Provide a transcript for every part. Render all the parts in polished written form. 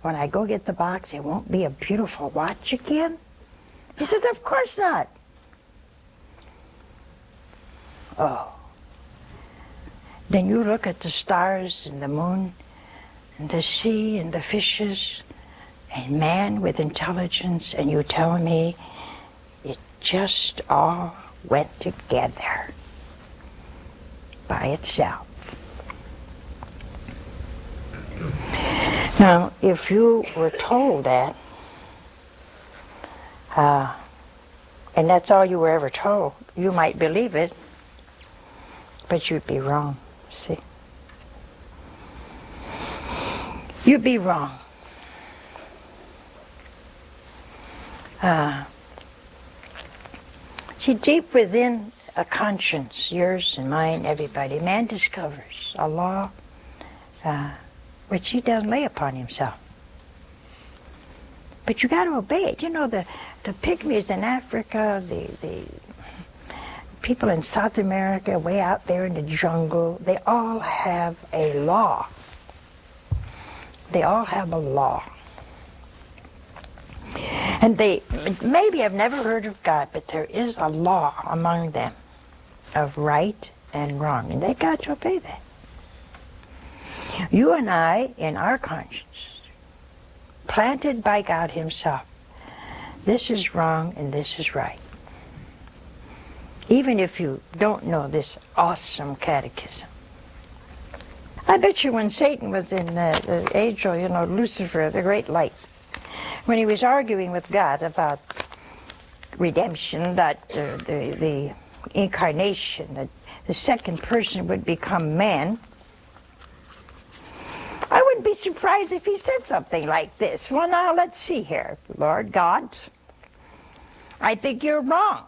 when I go get the box, it won't be a beautiful watch again? He said, of course not. Oh. Then you look at the stars and the moon and the sea and the fishes and man with intelligence, and you tell me it just all went together by itself. Now, if you were told that, and that's all you were ever told, you might believe it, but you'd be wrong, see? You'd be wrong. See, deep within a conscience, yours and mine, everybody, man discovers a law which he doesn't lay upon himself. But you got to obey it. You know, the pygmies in Africa, the people in South America, way out there in the jungle, they all have a law. They all have a law. And they maybe have never heard of God, but there is a law among them of right and wrong, and they got to obey that. You and I, in our conscience, planted by God himself, this is wrong and this is right. Even if you don't know this awesome catechism. I bet you when Satan was in the angel, you know, Lucifer, the great light, when he was arguing with God about redemption, that the incarnation, that the second person would become man, I wouldn't be surprised if he said something like this. Well, now, let's see here, Lord God. I think you're wrong.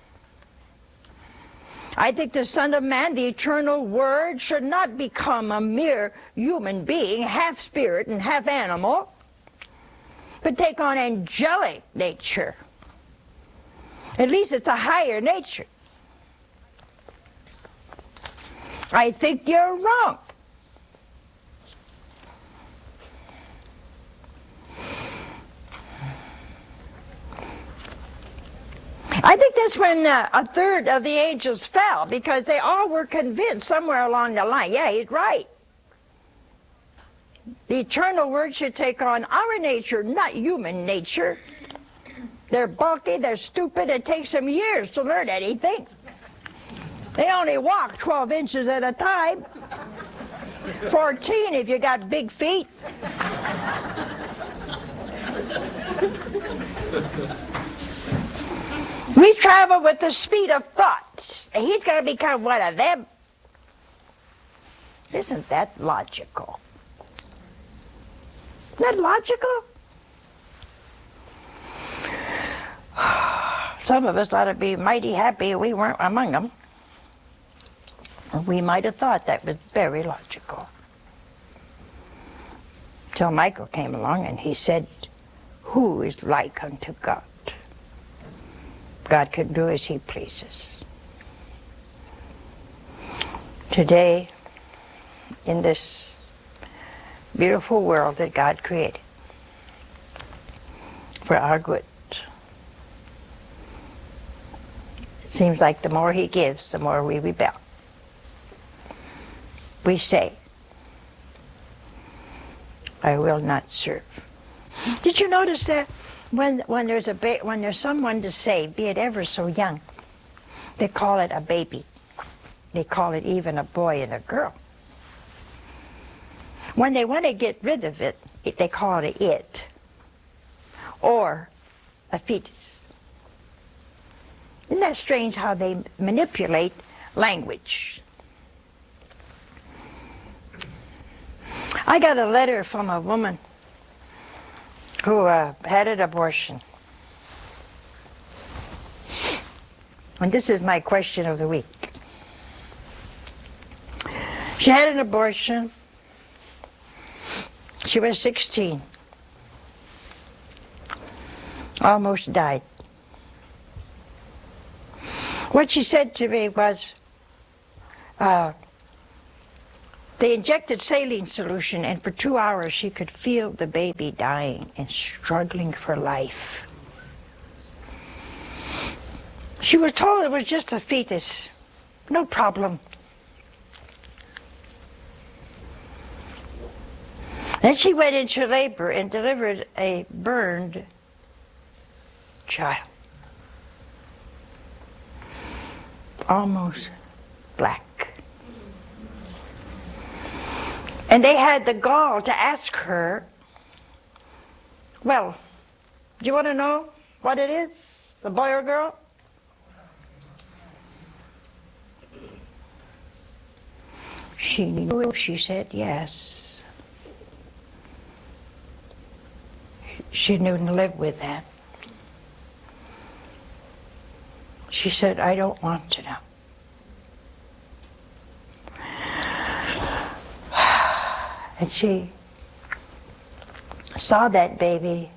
I think the Son of Man, the eternal Word, should not become a mere human being, half spirit and half animal, but take on angelic nature. At least it's a higher nature. I think you're wrong. I think that's when a third of the angels fell, because they all were convinced somewhere along the line, yeah, he's right. The eternal Word should take on our nature, not human nature. They're bulky, they're stupid, it takes them years to learn anything. They only walk 12 inches at a time. 14 if you got big feet. We travel with the speed of thought. And he's going to become one of them. Isn't that logical? Isn't that logical? Some of us ought to be mighty happy we weren't among them. We might have thought that was very logical. Till Michael came along and he said, who is like unto God? God can do as he pleases. Today, in this beautiful world that God created for our good, it seems like the more he gives, the more we rebel. We say, I will not serve. Did you notice that when there's someone to save, be it ever so young, they call it a baby. They call it even a boy and a girl. When they want to get rid of it, they call it it, or a fetus. Isn't that strange how they manipulate language? I got a letter from a woman who had an abortion. And this is my question of the week. She had an abortion. She was 16. Almost died. What she said to me was, They injected saline solution, and for 2 hours she could feel the baby dying and struggling for life. She was told it was just a fetus. No problem. Then she went into labor and delivered a burned child. Almost black. And they had the gall to ask her, well, do you want to know what it is, the boy or girl? She knew, she said yes. She knew and lived with that. She said, I don't want to know. And she saw that baby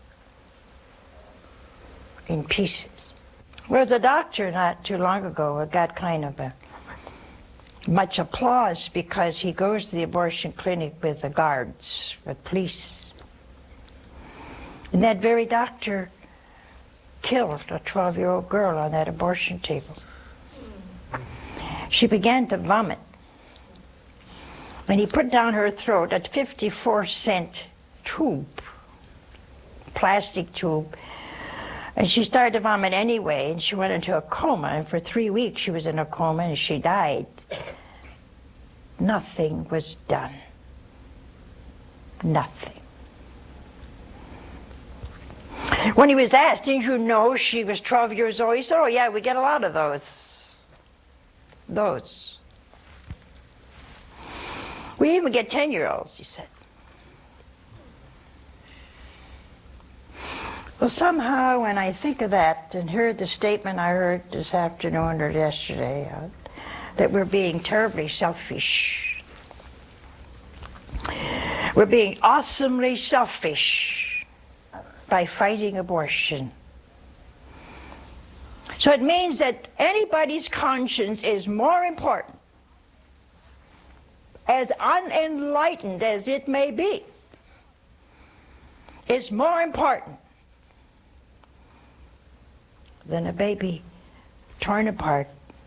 in pieces. There was a doctor not too long ago who got kind of much applause because he goes to the abortion clinic with the guards, with police. And that very doctor killed a 12-year-old girl on that abortion table. She began to vomit. And he put down her throat a 54-cent tube, plastic tube. And she started to vomit anyway, and she went into a coma. And for 3 weeks she was in a coma, and she died. Nothing was done. Nothing. When he was asked, didn't you know she was 12 years old? He said, oh yeah, we get a lot of those. We even get 10-year-olds, he said. Well, somehow when I think of that and heard the statement I heard this afternoon or yesterday, that we're being terribly selfish. We're being awesomely selfish by fighting abortion. So it means that anybody's conscience is more important, as unenlightened as it may be, is more important than a baby torn apart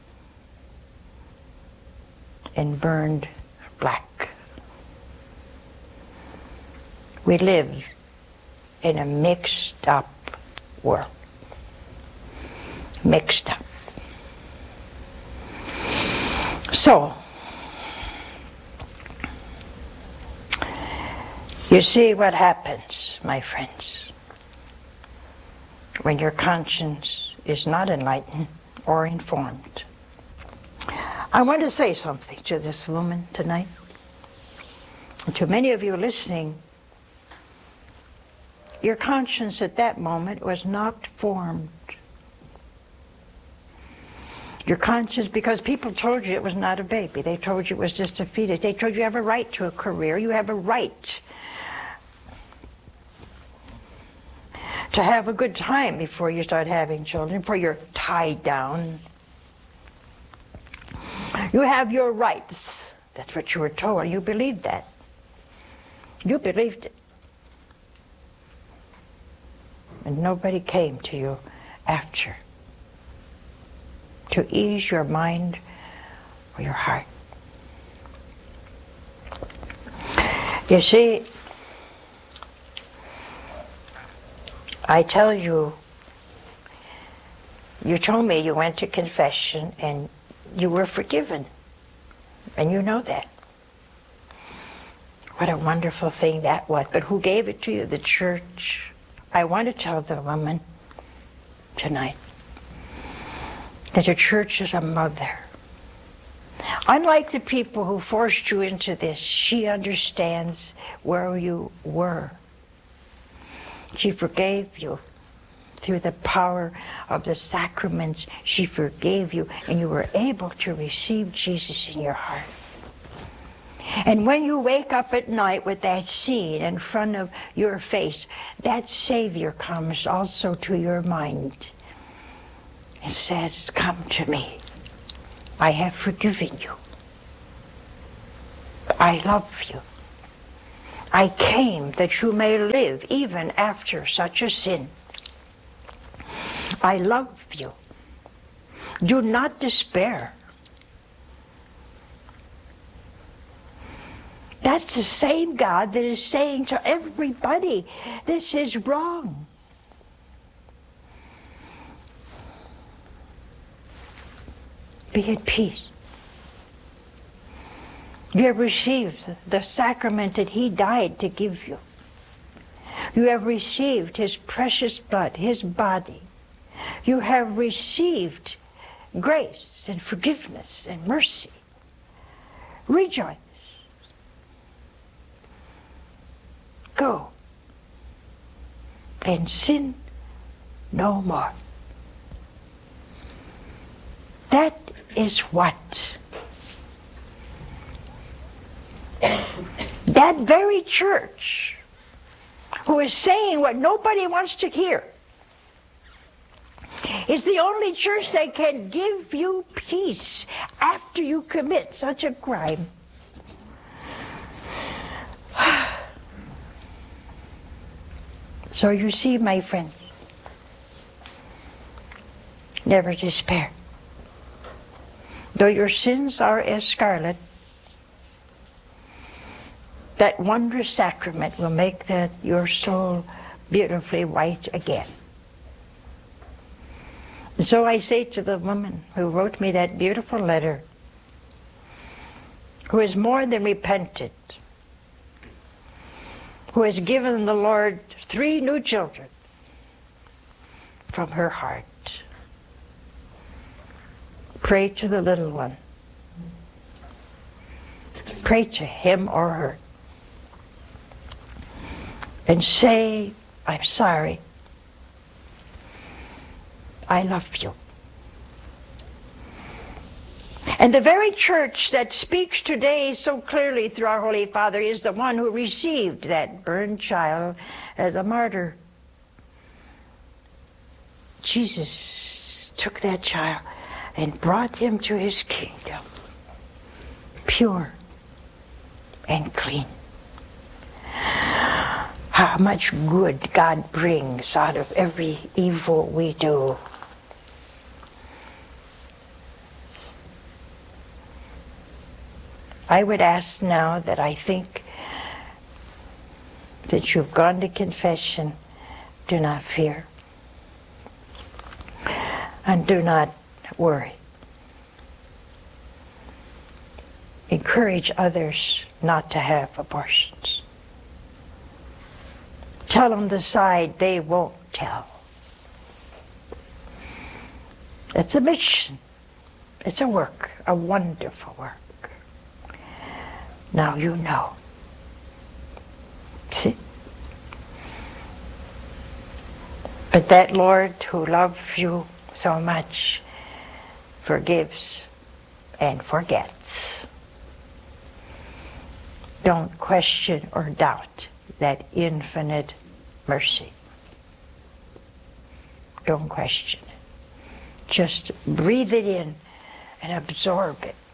and burned black. We live in a mixed up world. Mixed up. So, you see what happens, my friends, when your conscience is not enlightened or informed. I want to say something to this woman tonight, and to many of you listening. Your conscience at that moment was not formed. Your conscience, because people told you it was not a baby. They told you it was just a fetus. They told you have a right to a career. You have a right to have a good time before you start having children, before you're tied down. You have your rights. That's what you were told. You believed that. You believed it. And nobody came to you after to ease your mind or your heart. You see, I tell you, you told me you went to confession and you were forgiven. And you know that. What a wonderful thing that was. But who gave it to you? The church. I want to tell the woman tonight that the church is a mother. Unlike the people who forced you into this, she understands where you were. She forgave you through the power of the sacraments. She forgave you, and you were able to receive Jesus in your heart. And when you wake up at night with that scene in front of your face, that Savior comes also to your mind and says, come to me. I have forgiven you. I love you. I came that you may live even after such a sin. I love you. Do not despair. That's the same God that is saying to everybody, this is wrong. Be at peace. You have received the sacrament that He died to give you. You have received His precious blood, His body. You have received grace and forgiveness and mercy. Rejoice. Go and sin no more. That is what that very church who is saying what nobody wants to hear is the only church that can give you peace after you commit such a crime. So you see, my friends, never despair. Though your sins are as scarlet, that wondrous sacrament will make your soul beautifully white again. And so I say to the woman who wrote me that beautiful letter, who has more than repented, who has given the Lord 3 new children from her heart, pray to the little one. Pray to him or her. And say, I'm sorry. I love you. And the very church that speaks today so clearly through our Holy Father is the one who received that burned child as a martyr. Jesus took that child and brought him to His kingdom, pure and clean. How much good God brings out of every evil we do. I would ask now that I think that you've gone to confession, do not fear. And do not worry. Encourage others not to have abortions. Tell them the side they won't tell. It's a mission. It's a work, a wonderful work. Now you know. See? But that Lord who loves you so much forgives and forgets. Don't question or doubt that infinite mercy. Don't question it. Just breathe it in and absorb it.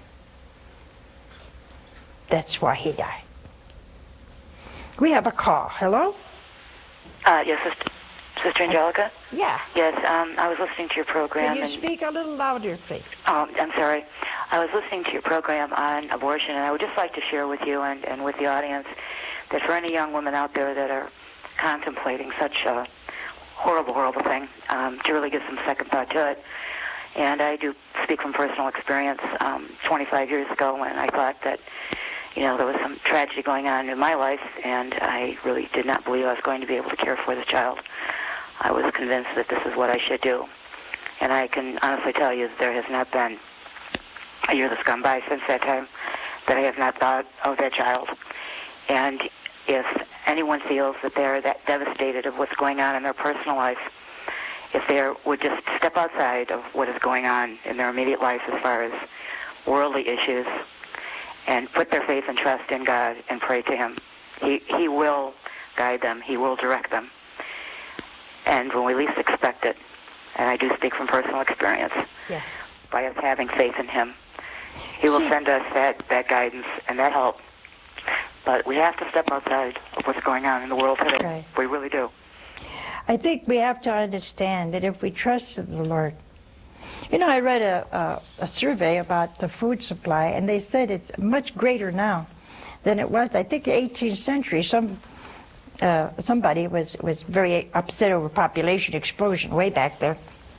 That's why He died. We have a call. Hello? Yes, Sister Angelica? Yeah. Yes, I was listening to your program. Can you speak a little louder, please? Oh, I'm sorry. I was listening to your program on abortion, and I would just like to share with you and with the audience that for any young women out there that are contemplating such a horrible, horrible thing, to really give some second thought to it. And I do speak from personal experience. 25 years ago when I thought that, there was some tragedy going on in my life, and I really did not believe I was going to be able to care for the child. I was convinced that this is what I should do. And I can honestly tell you that there has not been a year that's gone by since that time that I have not thought of that child. And if anyone feels that they're that devastated of what's going on in their personal life, if they would just step outside of what is going on in their immediate life as far as worldly issues and put their faith and trust in God and pray to Him, He will guide them. He will direct them. And when we least expect it, and I do speak from personal experience, by us having faith in Him, He will send us that guidance and that help. But we have to step outside of what's going on in the world today. Right. We really do. I think we have to understand that if we trusted the Lord. You know, I read a survey about the food supply, and they said it's much greater now than it was, I think, the 18th century. Somebody was very upset over population explosion way back there.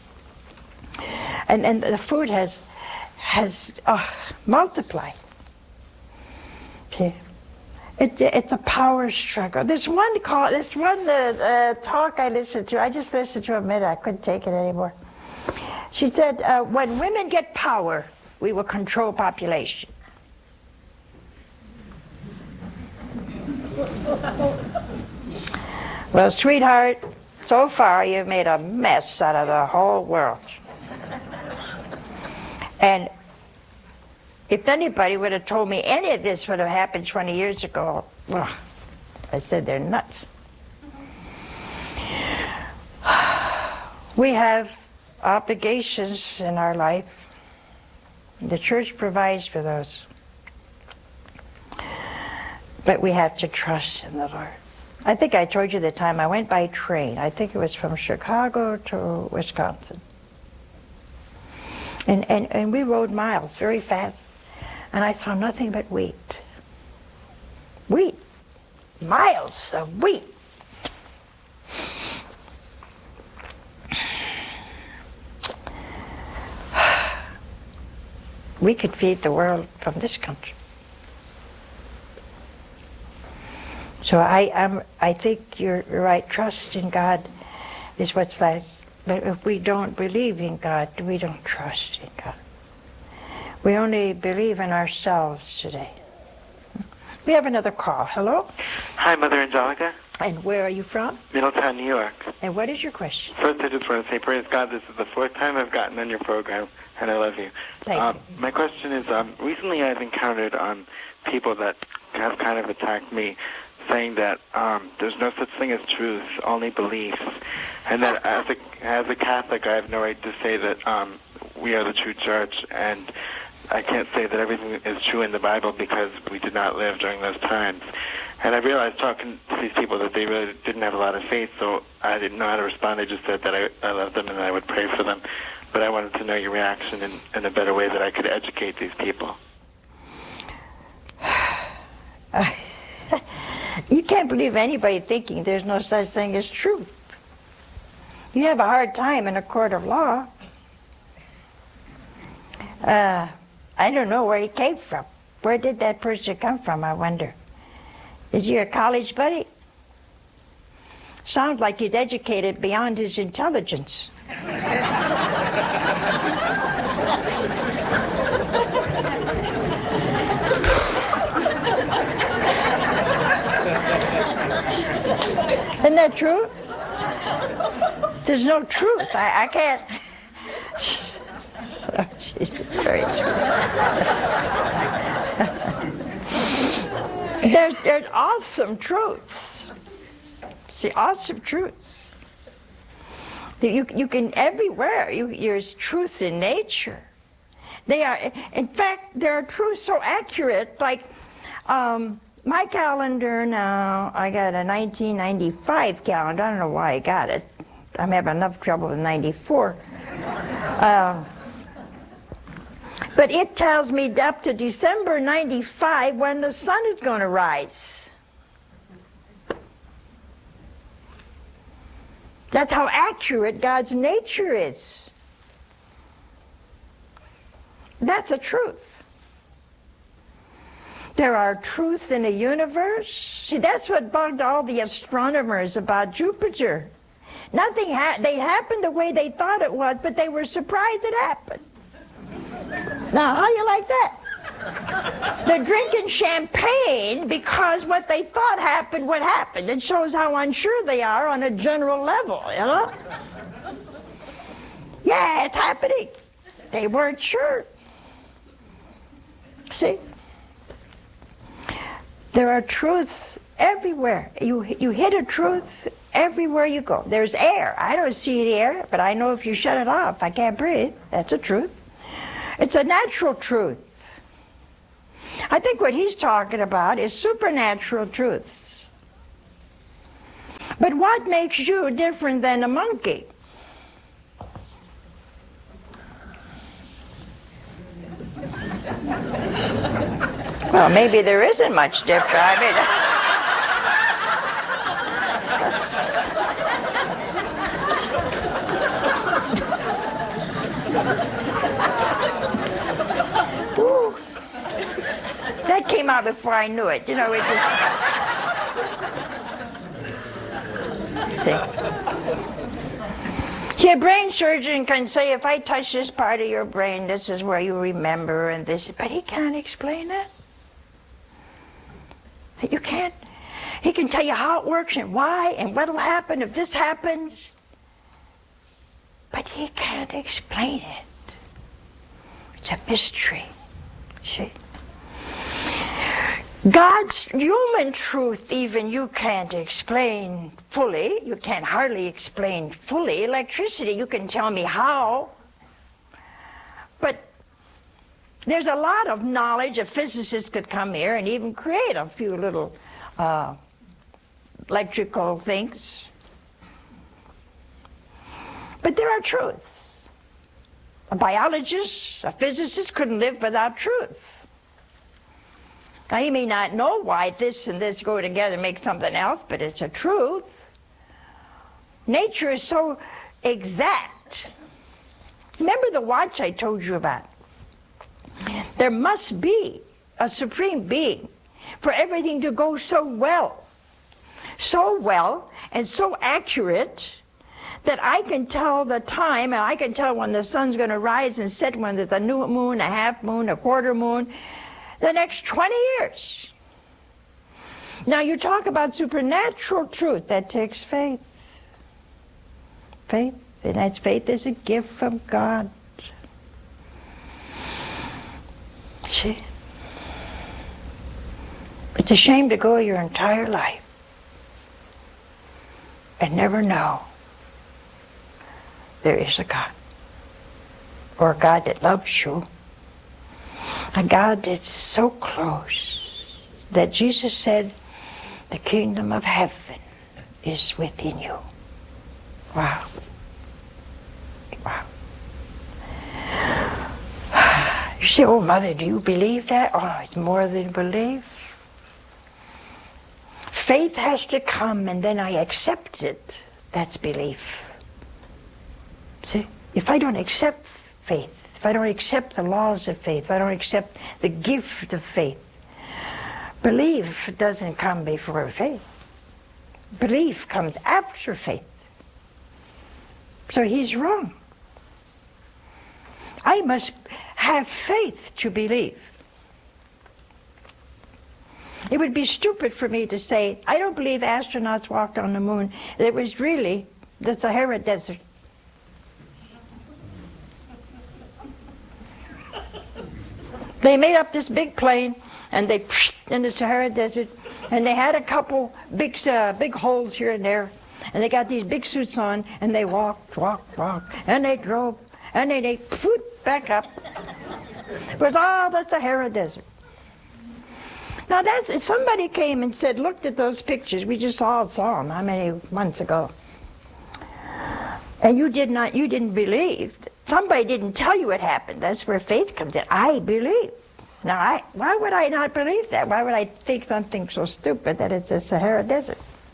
And the food has multiplied. Okay. It's a power struggle. This one talk I listened to, I just listened to a minute, I couldn't take it anymore. She said, when women get power, we will control population. Well, sweetheart, so far you've made a mess out of the whole world. And if anybody would have told me any of this would have happened 20 years ago, well, I said they're nuts. We have obligations in our life. The church provides for those. But we have to trust in the Lord. I think I told you the time I went by train. I think it was from Chicago to Wisconsin. And we rode miles very fast. And I saw nothing but wheat. Wheat. Miles of wheat. We could feed the world from this country. So I think you're right. Trust in God is what's like. But if we don't believe in God, we don't trust in God. We only believe in ourselves today. We have another call. Hello? Hi, Mother Angelica. And where are you from? Middletown, New York. And what is your question? First, I just want to say, praise God, this is the fourth time I've gotten on your program, and I love you. Thank you. My question is, recently I've encountered people that have kind of attacked me, saying that there's no such thing as truth, only beliefs, and that as a Catholic, I have no right to say that we are the true church, and I can't say that everything is true in the Bible because we did not live during those times. And I realized talking to these people that they really didn't have a lot of faith, so I didn't know how to respond. I just said that I love them and I would pray for them. But I wanted to know your reaction in a better way that I could educate these people. You can't believe anybody thinking there's no such thing as truth. You have a hard time in a court of law. I don't know where he came from. Where did that person come from, I wonder? Is he a college buddy? Sounds like he's educated beyond his intelligence. Isn't that true? There's no truth. I can't. Oh, Jesus, very true. There's awesome truths. See, awesome truths. You can everywhere. There's truth in nature. They are, in fact, there are truths so accurate. Like my calendar now, I got a 1995 calendar. I don't know why I got it. I'm having enough trouble with 94. But it tells me up to December 95 when the sun is going to rise. That's how accurate God's nature is. That's a truth. There are truths in the universe. See, that's what bugged all the astronomers about Jupiter. Nothing they happened the way they thought it was, but they were surprised it happened. Now, how you like that? They're drinking champagne because what they thought happened what happened. It shows how unsure they are on a general level, you know? Yeah, it's happening. They weren't sure. See? There are truths everywhere. You hit a truth everywhere you go. There's air. I don't see the air, but I know if you shut it off, I can't breathe. That's a truth. It's a natural truth. I think what he's talking about is supernatural truths. But what makes you different than a monkey? Well, maybe there isn't much difference. I mean, ooh, that came out before I knew it. You know, it just... See, a brain surgeon can say, if I touch this part of your brain, this is where you remember, and this, but he can't explain that. You can't. He can tell you how it works and why and what'll happen if this happens, but he can't explain it. It's a mystery. See? God's human truth, even you can't explain fully. You can't hardly explain fully. Electricity, you can tell me how. But there's a lot of knowledge. A physicist could come here and even create a few little electrical things. But there are truths. A biologist, a physicist couldn't live without truth. Now, you may not know why this and this go together and make something else, but it's a truth. Nature is so exact. Remember the watch I told you about? There must be a supreme being for everything to go so well and so accurate that I can tell the time, and I can tell when the sun's going to rise and set, when there's a new moon, a half moon, a quarter moon, the next 20 years. Now you talk about supernatural truth, that takes faith. Faith, and that's faith is a gift from God. See? It's a shame to go your entire life and never know there is a God. Or a God that loves you. A God that's so close that Jesus said, the kingdom of heaven is within you. Wow. Wow. You say, oh, Mother, do you believe that? Oh, it's more than belief. Faith has to come, and then I accept it. That's belief. See, if I don't accept faith, if I don't accept the laws of faith, if I don't accept the gift of faith, belief doesn't come before faith. Belief comes after faith. So he's wrong. I must have faith to believe. It would be stupid for me to say, I don't believe astronauts walked on the moon. It was really the Sahara Desert. They made up this big plane, and they in the Sahara Desert, and they had a couple big holes here and there, and they got these big suits on, and they walked, and they drove, and then they put back up. It was all the Sahara Desert. Now that's, if somebody came and said, looked at those pictures, we just all saw them, how many months ago, and you didn't believe, somebody didn't tell you it happened. That's where faith comes in. I believe. Now, why would I not believe that? Why would I think something so stupid that it's a Sahara Desert?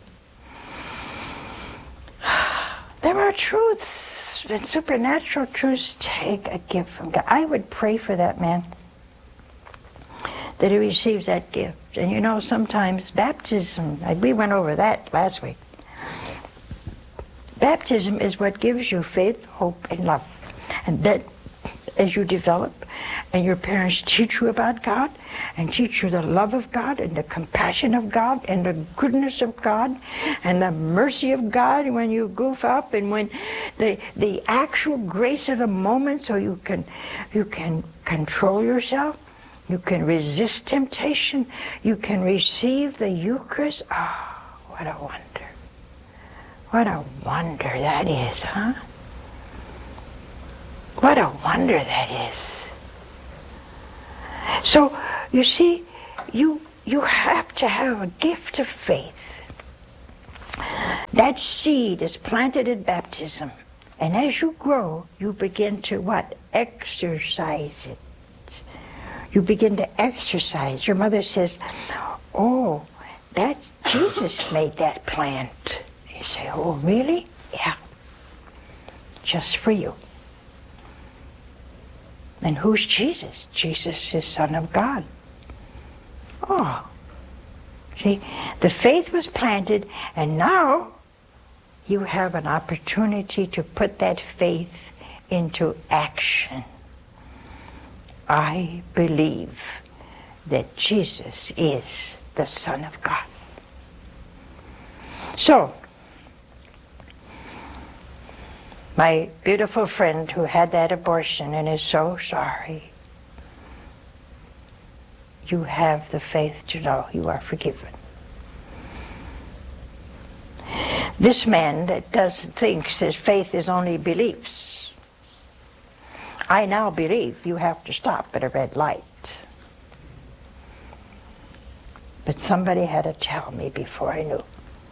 There are truths, and supernatural truths take a gift from God. I would pray for that man, that he receives that gift. And you know, sometimes baptism, we went over that last week. Baptism is what gives you faith, hope, and love. And then, as you develop, and your parents teach you about God, and teach you the love of God, and the compassion of God, and the goodness of God, and the mercy of God when you goof up, and when the actual grace of the moment, so you can control yourself, you can resist temptation, you can receive the Eucharist. Oh, what a wonder. What a wonder that is, huh? What a wonder that is. So You see, you have to have a gift of faith. That seed is planted at baptism. And as you grow, you begin to what? Exercise it. You begin to exercise. Your mother says, oh, that's Jesus made that plant. You say, oh, really? Yeah. Just for you. And who's Jesus? Jesus is Son of God. Oh. See, the faith was planted, and now you have an opportunity to put that faith into action. I believe that Jesus is the Son of God. So, my beautiful friend who had that abortion and is so sorry, you have the faith to know you are forgiven. This man that thinks his faith is only beliefs. I now believe you have to stop at a red light. But somebody had to tell me before I knew.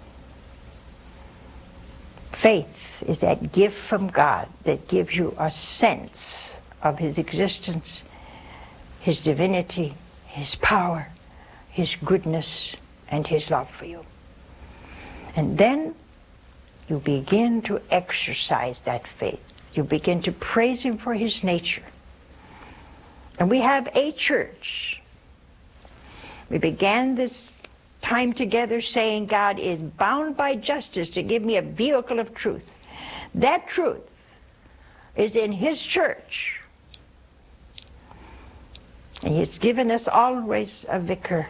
Faith is that gift from God that gives you a sense of His existence, His divinity, His power, His goodness, and His love for you. And then you begin to exercise that faith. You begin to praise Him for His nature. And we have a church. We began this time together saying God is bound by justice to give me a vehicle of truth. That truth is in His church. And He's given us always a vicar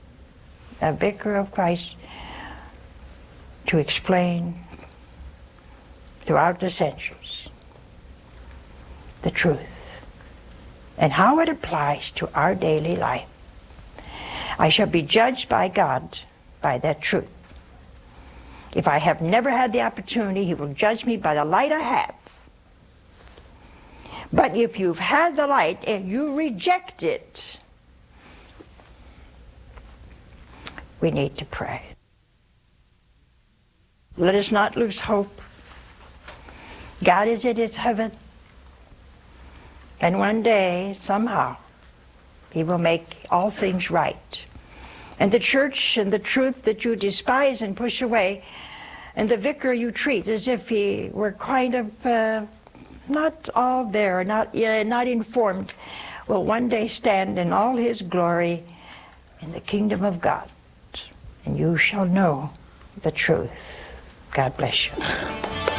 of Christ, to explain throughout the centuries the truth and how it applies to our daily life. I shall be judged by God by that truth. If I have never had the opportunity, He will judge me by the light I have. But if you've had the light and you reject it, we need to pray. Let us not lose hope. God is in His heaven. And one day, somehow, He will make all things right. And the church and the truth that you despise and push away, and the vicar you treat as if he were kind of not all there, not informed, will one day stand in all His glory in the kingdom of God. And you shall know the truth. God bless you.